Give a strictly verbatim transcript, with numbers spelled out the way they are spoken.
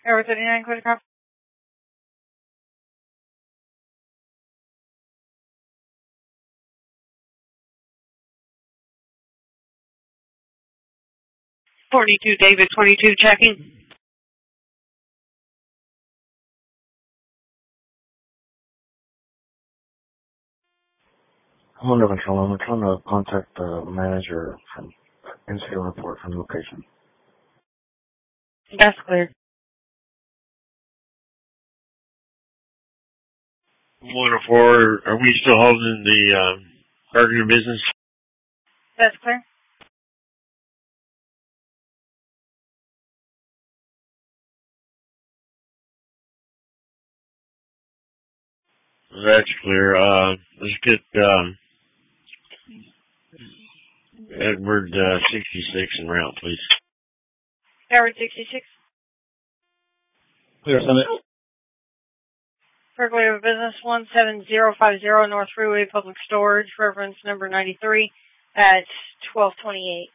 Tower thirty-nine, Quarter Cop. forty-two, David, twenty-two, checking. Under control. I'm trying to contact the manager from and see a report from the location. That's clear. one oh four, are we still holding the um, burger business? That's clear. That's clear. Uh, let's get um, Edward uh, sixty-six en route, please. Tower sixty-six. Clear, Summit. Burglary of business one seven zero five zero North Freeway Public Storage, reference number ninety-three at twelve twenty-eight.